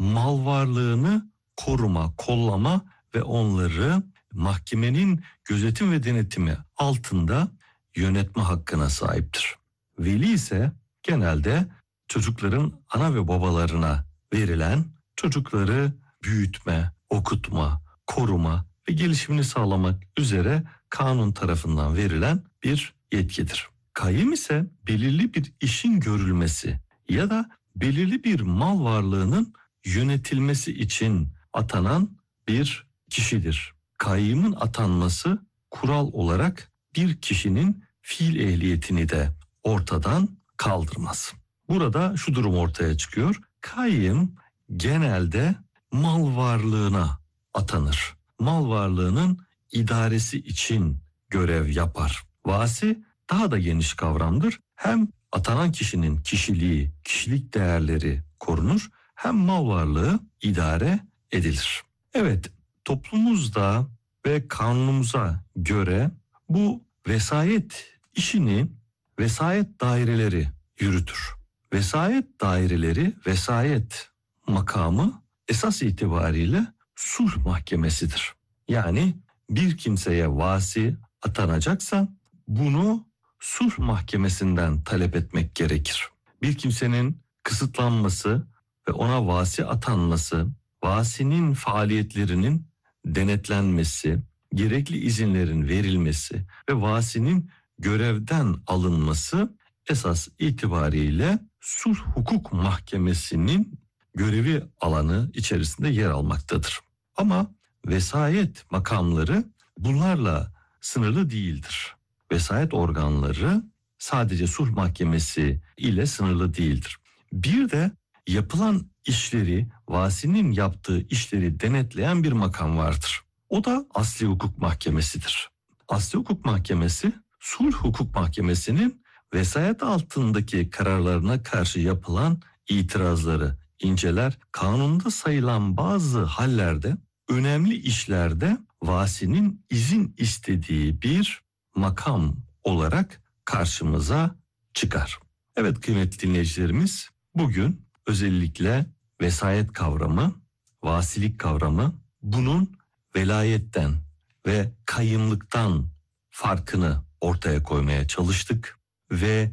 mal varlığını koruma, kollama ve onları mahkemenin gözetim ve denetimi altında yönetme hakkına sahiptir. Veli ise genelde çocukların ana ve babalarına verilen, çocukları büyütme, okutma, koruma ve gelişimini sağlamak üzere kanun tarafından verilen bir yetkidir. Kayyım ise belirli bir işin görülmesi ya da belirli bir mal varlığının yönetilmesi için atanan bir kişidir. Kayyımın atanması kural olarak bir kişinin fiil ehliyetini de ortadan kaldırmaz. Burada şu durum ortaya çıkıyor. Kayyım genelde mal varlığına atanır. Mal varlığının idaresi için görev yapar. Vasi daha da geniş kavramdır. Hem atanan kişinin kişiliği, kişilik değerleri korunur, hem mal varlığı idare edilir. Evet, toplumumuzda ve kanunumuza göre bu vesayet işini vesayet daireleri yürütür. Vesayet daireleri, vesayet makamı esas itibariyle sulh mahkemesidir. Yani bir kimseye vasi atanacaksa bunu sulh mahkemesinden talep etmek gerekir. Bir kimsenin kısıtlanması ve ona vasi atanması, vasinin faaliyetlerinin denetlenmesi, gerekli izinlerin verilmesi ve vasinin görevden alınması esas itibariyle sulh hukuk mahkemesinin görevi alanı içerisinde yer almaktadır. Ama vesayet makamları bunlarla sınırlı değildir. Vesayet organları sadece sulh mahkemesi ile sınırlı değildir. Bir de yapılan işleri, vasinin yaptığı işleri denetleyen bir makam vardır. O da asli hukuk mahkemesidir. Asli hukuk mahkemesi, sulh hukuk mahkemesinin vesayet altındaki kararlarına karşı yapılan itirazları inceler. Kanunda sayılan bazı hallerde, önemli işlerde vasinin izin istediği bir makam olarak karşımıza çıkar. Evet kıymetli dinleyicilerimiz, bugün özellikle vesayet kavramı, vasilik kavramı, bunun velayetten ve kayyımlıktan farkını ortaya koymaya çalıştık ve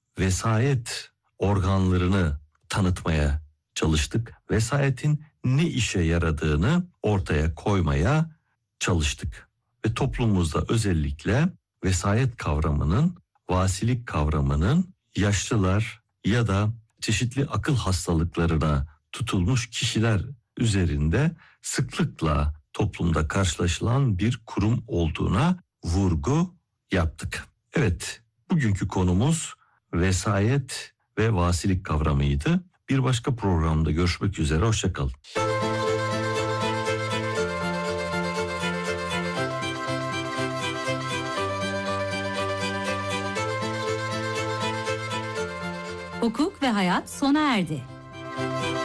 vesayet organlarını tanıtmaya çalıştık. Vesayetin ne işe yaradığını ortaya koymaya çalıştık. Ve toplumumuzda özellikle vesayet kavramının, vasilik kavramının yaşlılar ya da çeşitli akıl hastalıklarına tutulmuş kişiler üzerinde sıklıkla toplumda karşılaşılan bir kurum olduğuna vurgu yaptık. Evet, bugünkü konumuz vesayet ve vasilik kavramıydı. Bir başka programda görüşmek üzere, hoşça kalın. Hukuk ve hayat sona erdi.